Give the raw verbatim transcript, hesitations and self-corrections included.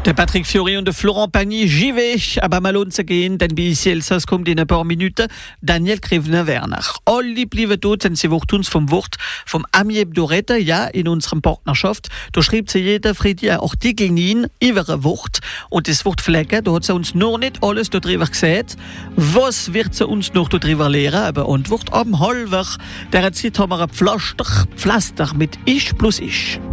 Der Patrick Fiori und der Florent Pagny, j'y vais, aber mal uns gehen, denn bis Elsass kommt in ein paar Minuten Daniel Krivner-Werner. Alle bleiben dort, sind sie uns vom Wort vom Amieb Dorette, ja, in unserem Partnerschaft. Da schreibt sie jeder Friede ein Artikel hin, über ein Wort. Und das Wort Flecken, da hat sie uns noch nicht alles darüber gesagt. Was wird sie uns noch darüber lehren? Aber Antwort am Halber. Der Zeit haben wir ein Pflaster, Pflaster mit Ich plus Ich.